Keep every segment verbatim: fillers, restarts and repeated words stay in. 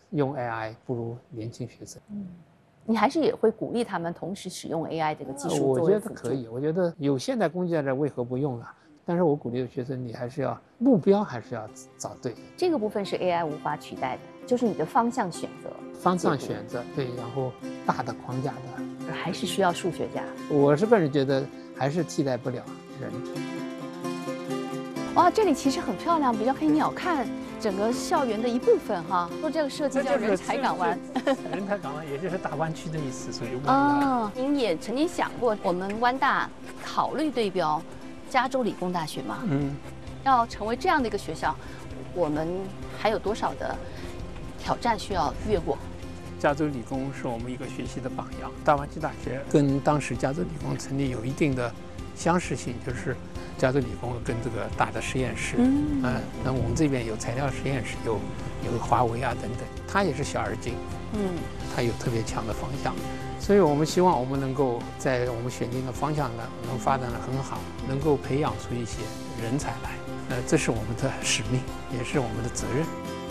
用 A I 不如年轻学生。 嗯，你还是也会鼓励他们同时使用 A I 这个技术我作为辅助？ 觉得可以，我觉得有现代工具在这，为何不用呢？但是我鼓励的学生，你还是要目标还是要找对。 这个部分是 A I 无法取代的，就是你的方向选择。 方向选择对，然后大的框架的， 还是需要数学家。 我是个人觉得还是替代不了人。 哇，这里其实很漂亮，比较可以鸟瞰整个校园的一部分哈。说这个设计叫人才港湾， 人才港湾也就是大湾区的意思，所以啊，您也曾经想过，我们湾大考虑对标加州理工大学吗？ 嗯， 要成为这样的一个学校，我们还有多少的挑战需要越过？ 加州理工是我们一个学习的榜样。大湾区大学跟当时加州理工成立有一定的相似性，就是加州理工跟这个大的实验室，嗯，嗯那我们这边有材料实验室，有有华为啊等等，它也是小而精，嗯，它有特别强的方向，所以我们希望我们能够在我们选定的方向呢，能发展得很好，能够培养出一些人才来，呃，这是我们的使命，也是我们的责任。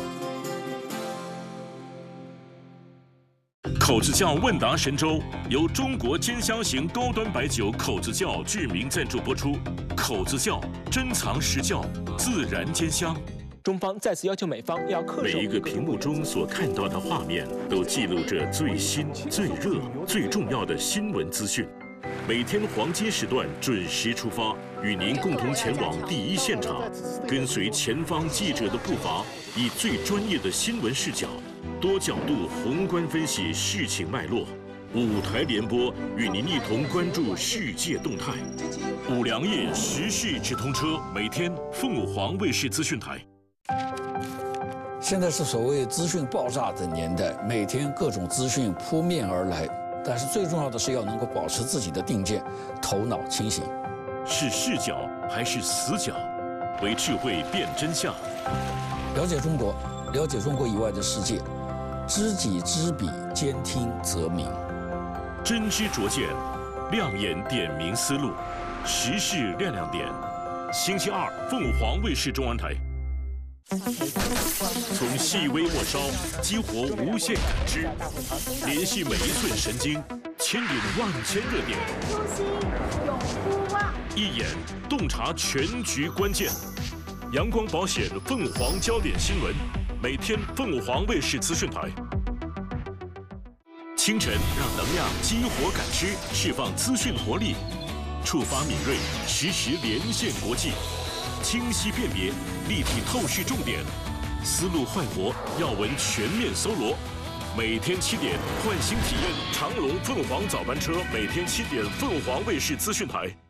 口子窖问答神州由中国尖香型高端白酒口子窖巨名赞助播出。口子窖珍藏实窖，自然尖香。 中方再次要求美方要恪守。 每一个屏幕中所看到的画面，都记录着最新、最热、最重要的新闻资讯。每天黄金时段准时出发，与您共同前往第一现场，跟随前方记者的步伐，以最专业的新闻视角。多角度宏观分析事情脉络，五台联播与您一同关注世界动态。五粮液时事直通车，每天凤凰卫视资讯台。 现在是所谓资讯爆炸的年代，每天各种资讯扑面而来，但是最重要的是要能够保持自己的定见，头脑清醒。 是视角还是死角？为智慧辨真相。 了解中国，了解中国以外的世界。知己知彼，兼听则明。 真知灼见，亮眼点明思路，时事亮亮点。星期二，凤凰卫视中文台。从细微末梢激活无限感知，联系每一寸神经，牵引万千热点。 初心永不忘。 一眼洞察全局关键。阳光保险凤凰焦点新闻。每天凤凰卫视资讯台，清晨让能量激活感知，释放资讯活力，触发敏锐，实时连线国际，清晰辨别，立体透视重点，思路焕活，要闻全面搜罗。每天七点，唤醒体验长龙凤凰早班车，每天七点凤凰卫视资讯台。